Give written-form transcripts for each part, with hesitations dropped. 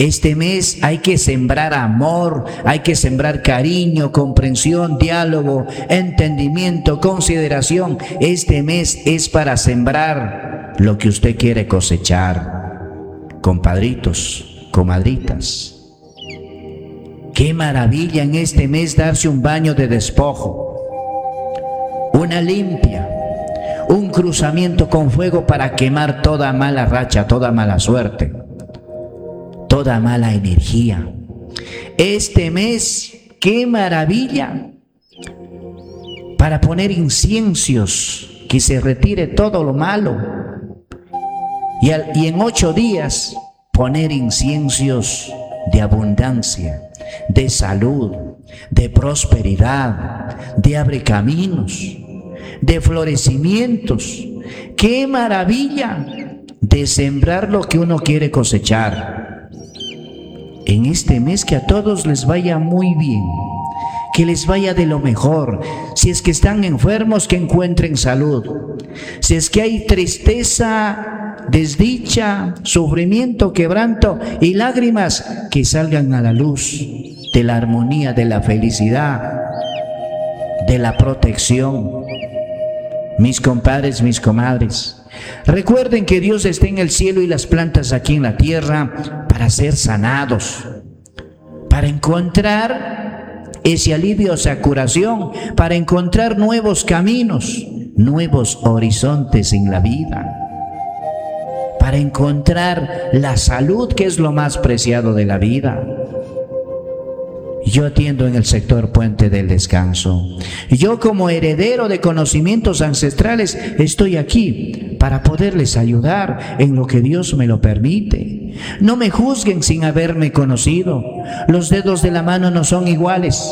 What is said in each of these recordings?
Este mes hay que sembrar amor, hay que sembrar cariño, comprensión, diálogo, entendimiento, consideración. Este mes es para sembrar lo que usted quiere cosechar. Compadritos, comadritas, qué maravilla en este mes darse un baño de despojo, una limpia, un cruzamiento con fuego para quemar toda mala racha, toda mala suerte, toda mala energía. Este mes, qué maravilla para poner inciensos, que se retire todo lo malo. Y en 8 días poner inciensos de abundancia, de salud, de prosperidad, de abre caminos, de florecimientos. ¡Qué maravilla de sembrar lo que uno quiere cosechar! En este mes que a todos les vaya muy bien, que les vaya de lo mejor. Si es que están enfermos, que encuentren salud. Si es que hay tristeza, desdicha, sufrimiento, quebranto y lágrimas, que salgan a la luz de la armonía, de la felicidad, de la protección. Mis compadres, mis comadres, recuerden que Dios está en el cielo y las plantas aquí en la tierra para ser sanados, para encontrar ese alivio, esa curación, para encontrar nuevos caminos, nuevos horizontes en la vida, para encontrar la salud, que es lo más preciado de la vida. Yo atiendo en el sector Puente del Descanso. Yo, como heredero de conocimientos ancestrales, estoy aquí para poderles ayudar en lo que Dios me lo permite. No me juzguen sin haberme conocido. Los dedos de la mano no son iguales.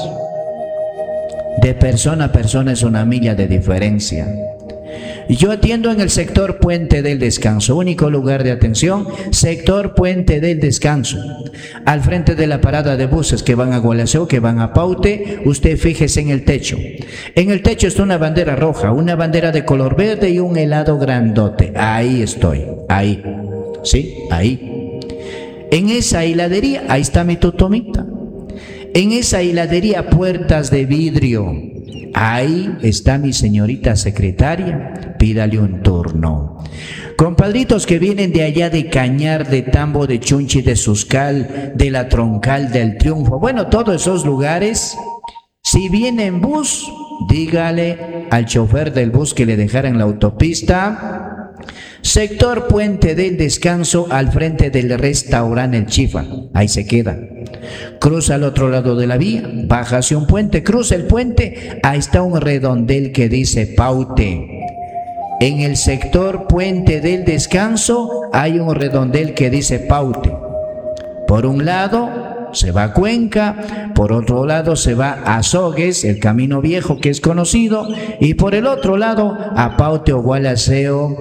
De persona a persona es una milla de diferencia. Yo atiendo en el sector Puente del Descanso, único lugar de atención, sector Puente del Descanso. Al frente de la parada de buses que van a Gualaceo, que van a Paute, usted fíjese en el techo. En el techo está una bandera roja, una bandera de color verde y un helado grandote. Ahí estoy, ahí, sí, ahí. En esa heladería, ahí está mi totomita. En esa heladería, puertas de vidrio, ahí está mi señorita secretaria, pídale un turno. Compadritos que vienen de allá de Cañar, de Tambo, de Chunchi, de Suscal, de la Troncal, del Triunfo, bueno, todos esos lugares, si viene en bus, dígale al chofer del bus que le dejara en la autopista. Sector Puente del Descanso, al frente del restaurante El Chifa, ahí se queda. Cruza al otro lado de la vía, baja hacia un puente, cruza el puente, ahí está un redondel que dice Paute. En el sector Puente del Descanso hay un redondel que dice Paute. Por un lado se va a Cuenca, por otro lado se va a Azogues, el camino viejo que es conocido, y por el otro lado a Paute o Gualaceo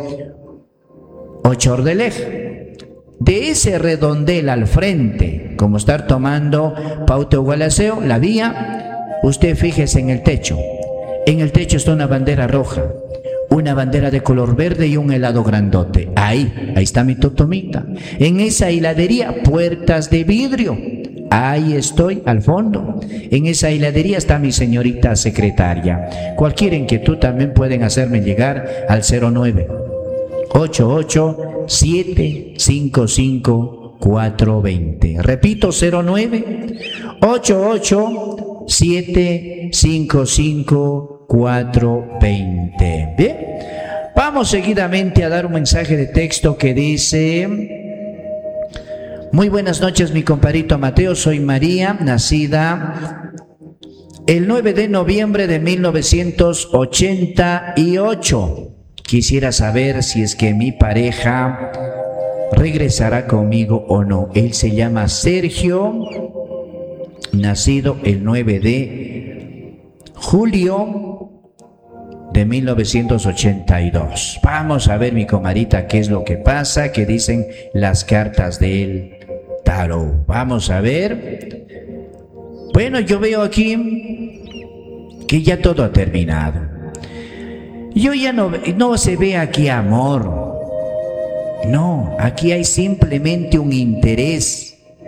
o Chordelej. De ese redondel al frente, como estar tomando Paute o Gualaceo, la vía, usted fíjese en el techo. En el techo está una bandera roja, una bandera de color verde y un helado grandote. Ahí está mi totomita. En esa heladería, puertas de vidrio. Ahí estoy, al fondo. En esa heladería está mi señorita secretaria. Cualquier inquietud también pueden hacerme llegar al 09-88-755-420. Repito, 09-88-755-420. Bien, vamos seguidamente a dar un mensaje de texto que dice: muy buenas noches, mi compadrito Mateo, soy María, nacida el 9 de noviembre de 1988. Quisiera saber si es que mi pareja regresará conmigo o no. Él se llama Sergio, nacido el 9 de julio de 1982. Vamos a ver, mi comadita, qué es lo que pasa, qué dicen las cartas del tarot. Vamos a ver. Bueno, yo veo aquí que ya todo ha terminado. Yo ya no se ve aquí amor. No, aquí hay simplemente un interés.